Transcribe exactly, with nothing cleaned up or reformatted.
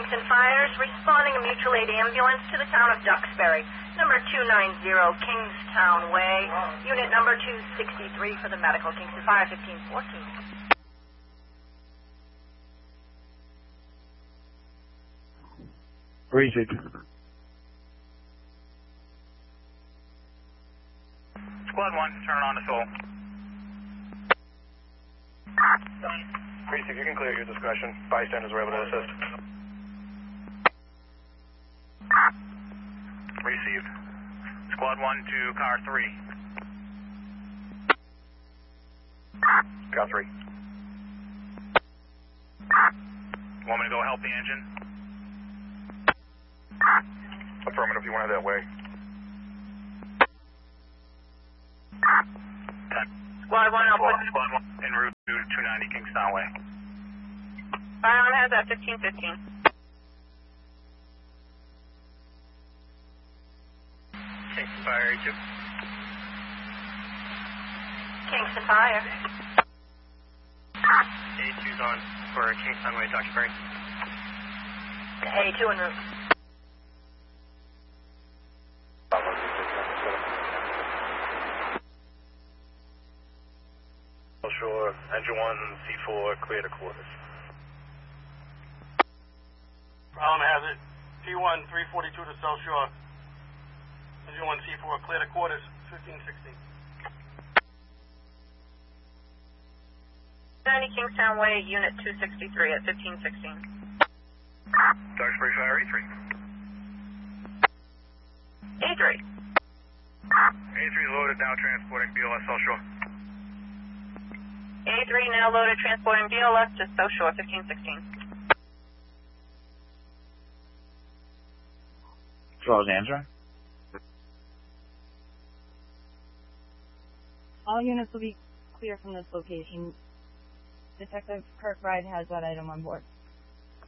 Kingston Fires responding a mutual aid ambulance to the town of Duxbury. Number two ninety Kingstown Way. Unit number two sixty-three for the medical. Kingston Fire fifteen fourteen. Received. Squad one, turn on the soul. Received, you can clear at your discretion. Bystanders were able to assist. Received. Squad one to car three. Car three. Want me to go help the engine? Affirmative, you want to head that way. Squad one, I'll put... Squad one en route to two ninety Kingstown Way. Fire on has at fifteen fifteen. Kingston Fire, A two. Kingston Fire. A two's on for Kingstown Way, Duxbury. A two en route. Shore, engine one, C four, clear to quarters. Problem has it. T one, three forty-two to South Shore. Engine one, C four, clear to quarters, fifteen sixteen. ninety Kingstown Way, Unit two sixty-three at fifteen sixteen. Duxbury Fire, A three. A three. A three loaded, now transporting B O S South Shore. A three now loaded, transporting B L S to South Shore, fifteen sixteen. Charles answer. All units will be clear from this location. Detective Kirkbride has that item on board.